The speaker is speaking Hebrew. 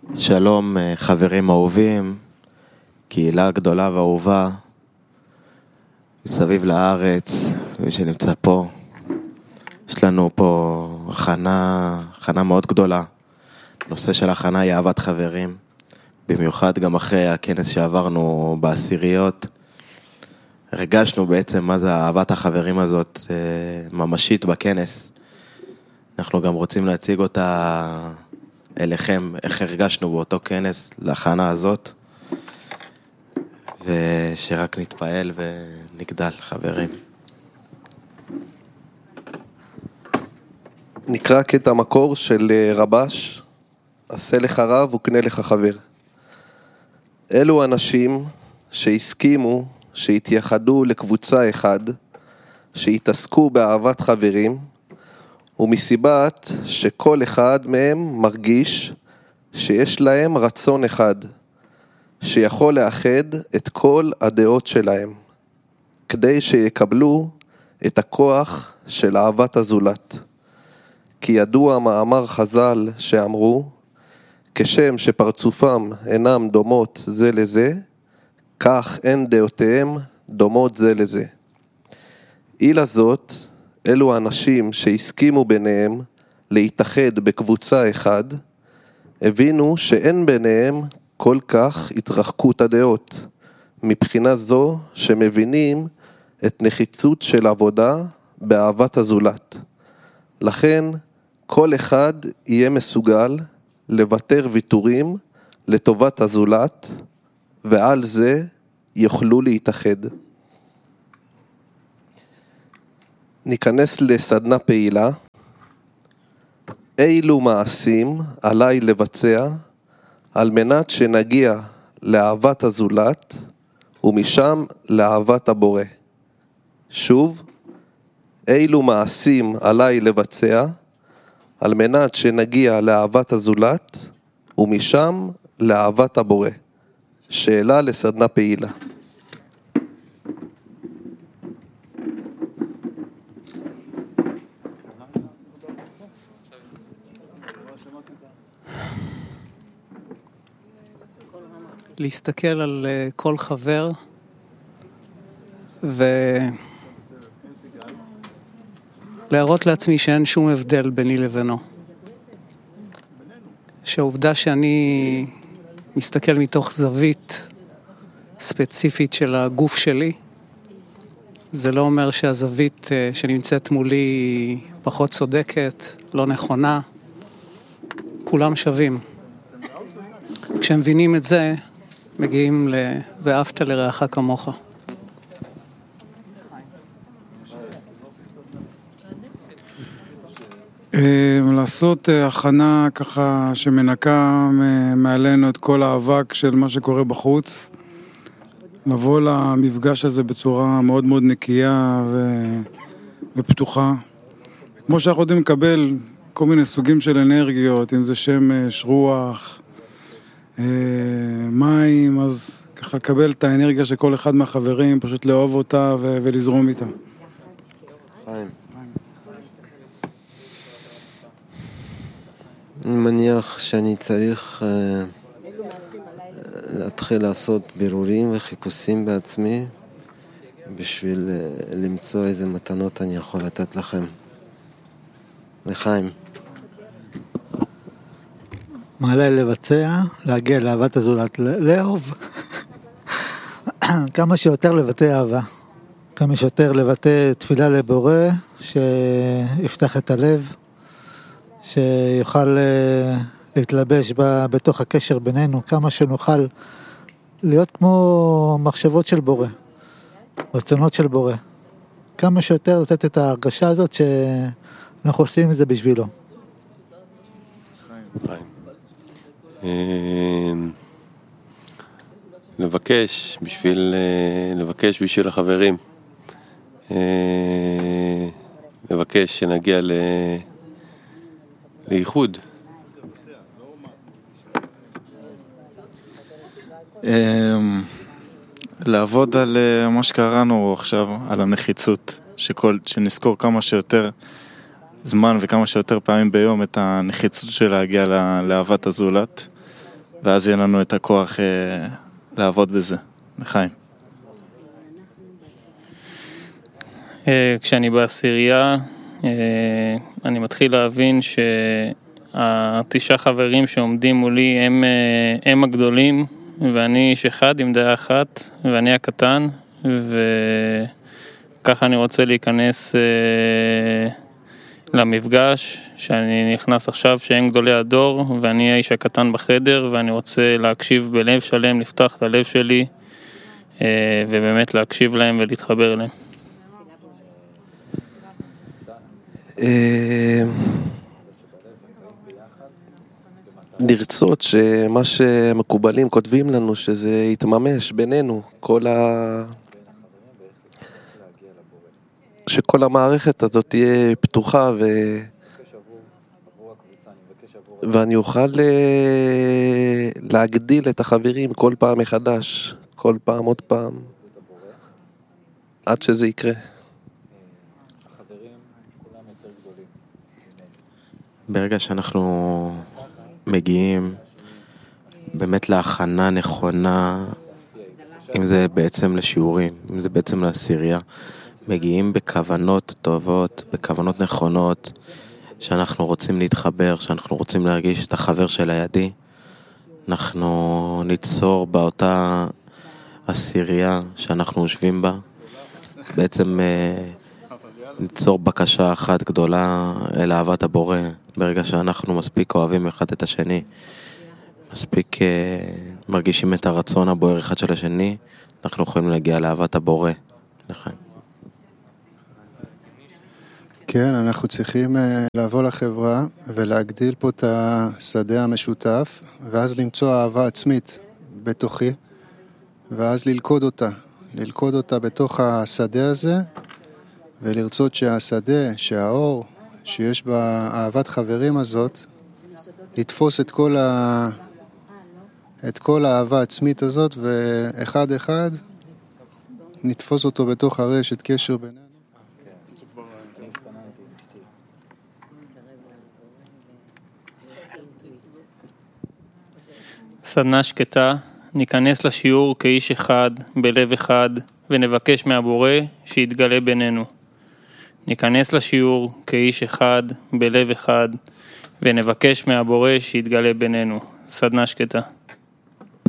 שלום חברים אהובים, קהילה גדולה ואהובה מסביב לארץ, מי שנמצא פה. יש לנו פה הכנה מאוד גדולה. נושא של הכנה היא אהבת חברים, במיוחד גם אחרי הכנס שעברנו בעשיריות. הרגשנו בעצם מה זה אהבת החברים הזאת ממשית בכנס. אנחנו גם רוצים להציג אותה אליכם, איך הרגשנו באותו כנס להכנה הזאת, ושרק נתפעל ונגדל, חברים. נקרא קטע מקור של רבש, עשה לך רב וקנה לך חבר. אלו אנשים שהסכימו, שהתייחדו לקבוצה אחד, שהתעסקו באהבת חברים, ומסיבת שכל אחד מהם מרגיש שיש להם רצון אחד, שיכול לאחד את כל הדעות שלהם, כדי שיקבלו את הכוח של אהבת הזולת. כי ידוע מאמר חז"ל שאמרו, כשם שפרצופם אינם דומות זה לזה, כך אין דעותיהם דומות זה לזה. אילה זאת, אלו האנשים שהסכימו ביניהם להתאחד בקבוצה אחד, הבינו שאין ביניהם כל כך התרחקות הדעות, מבחינה זו שמבינים את נחיצות של עבודה באהבת הזולת. לכן כל אחד יהיה מסוגל לוותר ויתורים לטובת הזולת, ועל זה יוכלו להתאחד. ניכנס לסדנה פעילה. אילו מעשים עליי לבצע על מנת שנגיע לאהבת הזולת ומשם לאהבת הבורא. שוב, אילו מעשים עליי לבצע על מנת שנגיע לאהבת הזולת ומשם לאהבת הבורא. שאלה לסדנה פעילה. להסתכל על כל חבר ולהראות לעצמי שאין שום הבדל ביני לבינו. שהעובדה שאני מסתכל מתוך זווית ספציפית של הגוף שלי, זה לא אומר שהזווית שנמצאת מולי היא פחות צודקת, לא נכונה. כולם שווים. כשהם מבינים את זה, מגיעים ואהבת לרעך כמוך. לעשות הכנה ככה שמנקה מעלינו את כל האבק של מה שקורה בחוץ, לבוא למפגש הזה בצורה מאוד מאוד נקייה ופתוחה. כמו שאנחנו יודעים לקבל כל מיני סוגים של אנרגיות, אם זה שמש, רוח, מים, אז ככה לקבל את האנרגיה של כל אחד מהחברים, פשוט לאהוב אותה ולזרום איתה. חיים. אני מניח שאני צריך להתחיל לעשות בירורים וחיפושים בעצמי בשביל למצוא איזה מתנות אני יכול לתת לכם. לחיים. מה עליי לבצע? להגיע לאהבת הזולת, לאהוב. כמה שיותר לבטא אהבה. כמה שיותר לבטא תפילה לבורא, שיפתח את הלב, שיוכל להתלבש בתוך הקשר בינינו, כמה שנוכל להיות כמו מחשבות של בורא, רצונות של בורא. כמה שיותר לתת את ההרגשה הזאת שאנחנו עושים את זה בשבילו. לבקש בשביל החברים, לבקש שנגיע לייחוד. לעבוד על מה שקראנו עכשיו, על הנחיצות, שנזכור כמה שיותר זמן וכמה שיותר פעמים ביום את הנחיצות של להגיע לאהבת הזולת, ואז יהיה לנו את הכוח לעבוד בזה. לחיים. כשאני בעשירייה, אני מתחיל להבין שהתשעה חברים שעומדים מולי הם הגדולים, ואני איש אחד עם דעה אחת, ואני הקטן, וככה אני רוצה להיכנס למפגש, שאני נכנס עכשיו שהם גדולי הדור, ואני האיש הקטן בחדר, ואני רוצה להקשיב בלב שלם, לפתוח את הלב שלי, ובאמת להקשיב להם ולהתחבר אליהם. לרצות שמה שמקובלים כותבים לנו, שזה יתממש בינינו, שכל המערכת הזאת תהיה פתוחה ואני אוכל להגדיל את החברים כל פעם מחדש, כל פעם עוד פעם, עד שזה יקרה. ברגע שאנחנו מגיעים באמת להכנה נכונה, אם זה בעצם לשיעורים, אם זה בעצם לעשירייה, מגיעים בכוונות טובות, בכוונות נכונות, שאנחנו רוצים להתחבר, שאנחנו רוצים להרגיש את החבר של הידי, אנחנו ניצור באותה עשירייה שאנחנו יושבים בה, בעצם ניצור בקשה אחת גדולה אל אהבת הבורא. ברגע שאנחנו מספיק אוהבים אחד את השני, מספיק מרגישים את הרצון הבוער אחד של השני, אנחנו יכולים להגיע לאהבת הבורא. לכן. כן, אנחנו צריכים לבוא לחברה ולהגדיל פה את השדה המשותף, ואז למצוא אהבה עצמית בתוכי, ואז ללכוד אותה בתוך השדה הזה, ולרצות שהשדה, שהאור, שיש באהבת חברים הזאת, לתפוס את כל האהבה העצמית הזאת, ואחד אחד נתפוס אותו בתוך הרשת קשר בינינו. סדנה שקטה, ניכנס לשיעור כאיש אחד, בלב אחד, ונבקש מהבורא שיתגלה בינינו. ניכנס לשיעור כאיש אחד, בלב אחד, ונבקש מהבורא שיתגלה בינינו. סדנה שקטה.